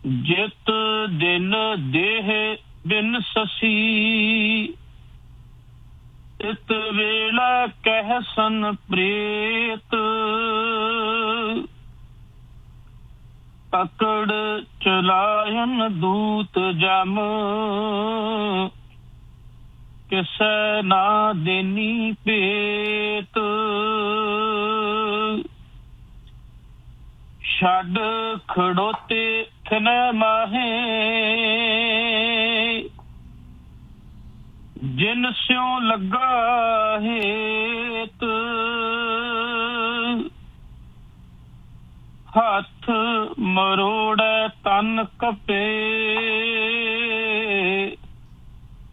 ਜਿਤ ਦਿਨ ਦੇਹ ਬਿਨ ਸਸੀ, ਤਿਤ ਵੇਲਾ ਕਹਿ ਸਨ ਪ੍ਰੇਤ। ਪਕੜ ਚਲਾਇਨ ਦੂਤ ਜਮ, ਕਿਸੈ ਨਾ ਦੇਨੀ ਭੇਤ। ਛੱਡ ਖੜੋਤੇ ਖਿਨੈ ਮਾਹੇ, ਜਿਨ ਸਿਉ ਲੱਗਾ ਹੇਤ। ਹੱਥ ਮਰੋੜੈ ਤਨ ਕਪੇ,